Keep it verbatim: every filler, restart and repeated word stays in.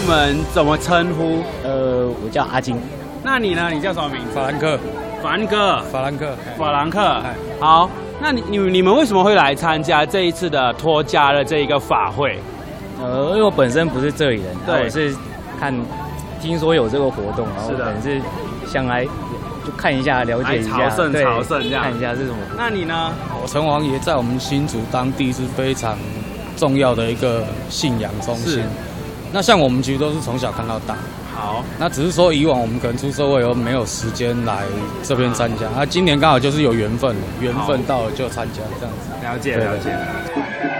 们怎么称呼？ 呃，我叫阿金。 那你呢？你叫什么名字？ 法兰克。 法兰克。 法兰克。 法兰克。好，那你你你们为什么会来参加这一次的脱痂的这一个法会？ 呃，因为我本身不是这里人， 对， 我是看听说有这个活动，然后可能是想来就看一下，了解一下， 朝圣朝圣这样， 看一下是什么。 那你呢？ 我城隍爷在我们新竹当地是非常重要的一个信仰中心。那像我们其实都是从小看到大。 好， 那只是说以往我们可能出社会以后没有时间来这边参加，啊，今年刚好就是有缘分，缘分到了就参加这样子。 了解了解。